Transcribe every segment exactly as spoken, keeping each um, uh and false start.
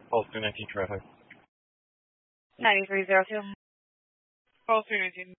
Pulse three nineteen traffic. ninety-three zero two. Pulse three nineteen.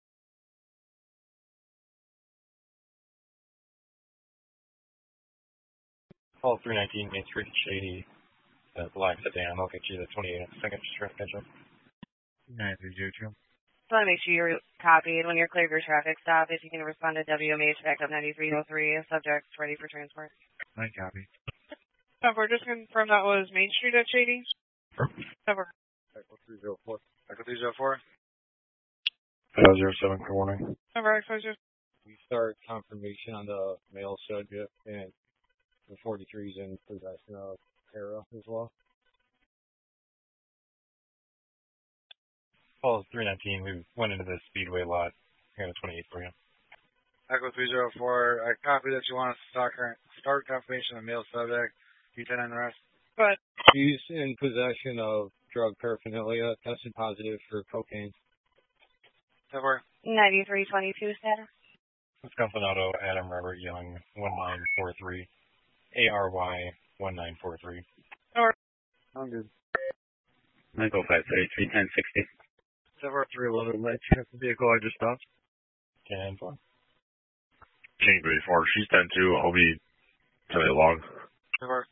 Pulse three nineteen, Main Street, Shady. Uh, black sedan. I'll get you the twenty-eight second traffic catch up. nine three zero two. Just want to make sure you're copied. When you're clear of your traffic stop, if you can respond to W M H backup ninety-three oh three, subjects ready for transport. Nine copy. Number, just confirm that was Main Street at Shady. Number. Echo three zero four. Echo three zero four. five zero seven for warning. Number, Echo zero. We start confirmation on the male subject, and the forty-three is in possession of Tara as well. Pulse three nineteen, we went into the Speedway lot. Here the twenty-eight for you. Echo three zero four. I copy that you want us to start, start confirmation of male subject. You ten on the rest. But He's in possession of drug paraphernalia, tested positive for cocaine. Number. ninety-three twenty-two status. Wisconsin Auto, Adam Robert Young, one nine four three. A R Y one nine four three. Number. I'm good. Michael five thirty-three ten sixty. Seven three eleven. Let's check the vehicle I just stopped. ten four. King three four, she's ten two. I'll be ten eight log. Number.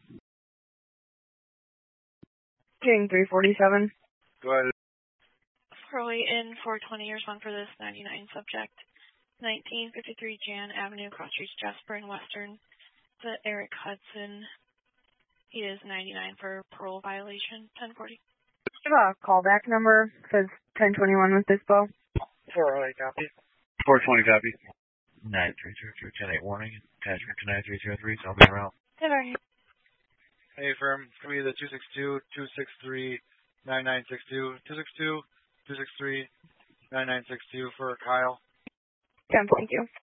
King three forty-seven. Go ahead. Crowley in four twenty, respond for this ninety-nine subject. nineteen fifty-three Jan Avenue, Cross Streets, Jasper and Western. The Eric Hudson. He is ninety-nine for parole violation. ten forty. Do you have a callback number? Says ten twenty-one with Dispo. four oh eight copy. four twenty copy. nine three zero two ten eight warning. Attachment to nine three zero three, so I'll be around. Number. Hey, firm. It's going to be the two six two, two six three, nine nine six two, two six two, two six three, nine nine six two for Kyle. ten, thank you.